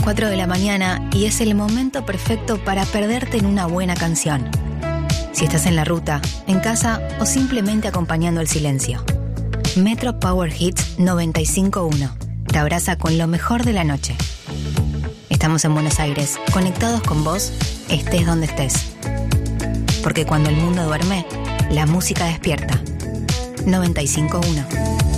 4 de la mañana y es el momento perfecto para perderte en una buena canción. Si estás en la ruta, en casa o simplemente acompañando el silencio. Metro Power Hits 95.1 te abraza con lo mejor de la noche. Estamos en Buenos Aires, conectados con vos, estés donde estés. Porque cuando el mundo duerme, la música despierta. 95.1